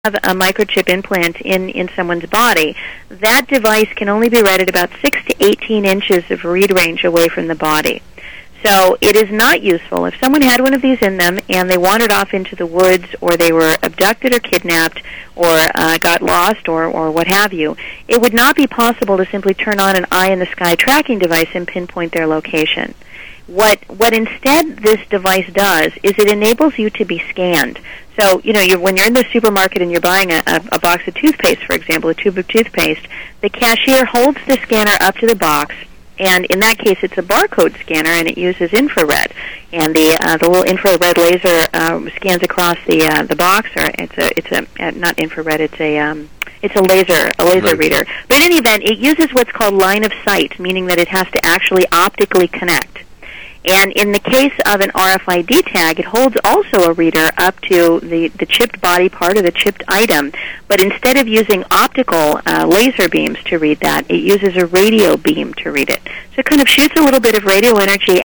have a microchip implant in someone's body, that device can only be read at about 6 to 18 inches of read range away from the body. So it is not useful. If someone had one of these in them and they wandered off into the woods, or they were abducted or kidnapped, or got lost, or what have you, it would not be possible to simply turn on an eye-in-the-sky tracking device and pinpoint their location. What instead this device does is it enables you to be scanned. So, when you're in the supermarket and you're buying a box of toothpaste, for example, a tube of toothpaste, the cashier holds the scanner up to the box, and in that case it's a barcode scanner, and it uses infrared. And the little infrared laser scans across the box, or it's a not infrared, it's a laser right. reader. But in any event, it uses what's called line of sight, meaning that it has to actually optically connect. And in the case of an RFID tag, it holds also a reader up to the chipped body part or the chipped item, but instead of using optical laser beams to read that, it uses a radio beam to read it. So it kind of shoots a little bit of radio energy